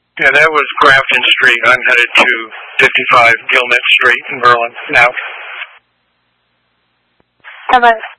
Yeah, that was Grafton Street. I'm headed to 55 Gilmet Street in Berlin now. How about